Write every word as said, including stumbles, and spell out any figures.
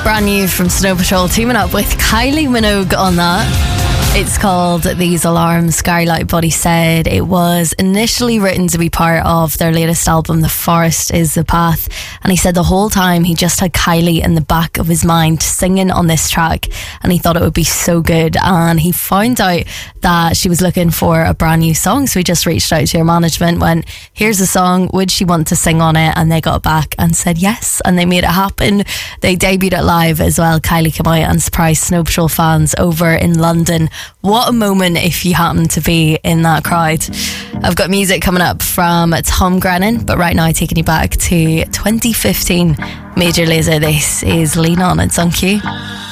Brand new from Snow Patrol, teaming up with Kylie Minogue on that. It's called These Alarms. Gary Lightbody said it was initially written to be part of their latest album, The Forest is the Path, and he said the whole time he just had Kylie in the back of his mind singing on this track, and he thought it would be so good. And he found out that she was looking for a brand new song, so he just reached out to her management, went, here's a song, would she want to sing on it? And they got back and said yes, and they made it happen. They debuted it live as well. Kylie came out and surprised Snow Patrol fans over in London. What a moment if you happen to be in that crowd. I've got music coming up from Tom Grennan, but right now taking you back to twenty fifteen. Major Lazer, this is Lean On. It's on Q.